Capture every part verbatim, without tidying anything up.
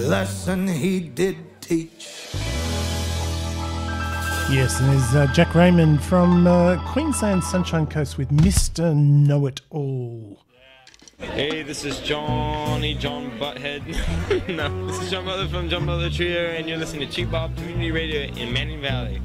lesson he did teach. Yes, and there's uh, Jack Raymond from uh, Queensland Sunshine Coast with Mister Know-It-All. Hey, this is Johnny John Butthead. No, this is John Butler from John Butler Trio, and you're listening to Cheap Bob Community Radio in Manning Valley.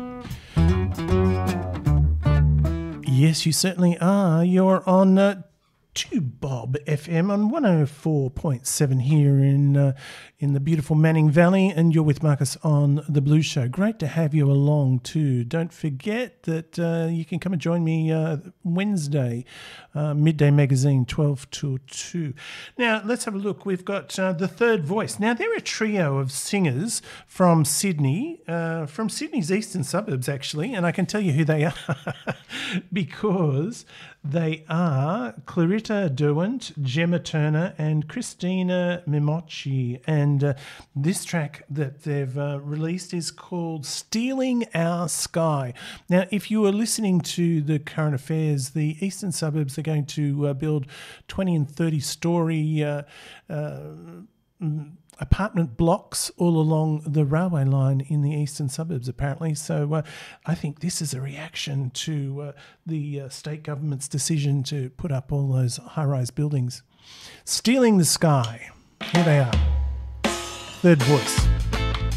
Yes, you certainly are. You're on uh, Tube Bob F M on one oh four point seven here in uh, in the beautiful Manning Valley, and you're with Marcus on The Blues Show. Great to have you along too. Don't forget that uh, you can come and join me uh, Wednesday, uh, Midday Magazine, twelve to two. Now, let's have a look. We've got uh, The Third Voice. Now, they're a trio of singers from Sydney, uh, from Sydney's eastern suburbs, actually, and I can tell you who they are because they are Clarita Derwent, Gemma Turner, and Christina Mimocci. And uh, this track that they've uh, released is called Stealing Our Sky. Now, if you are listening to the current affairs, the eastern suburbs are going to uh, build twenty and thirty story uh, uh, apartment blocks all along the railway line in the eastern suburbs, apparently. So uh, I think this is a reaction to uh, the uh, state government's decision to put up all those high-rise buildings. Stealing the Sky. Here they are. Third Voice.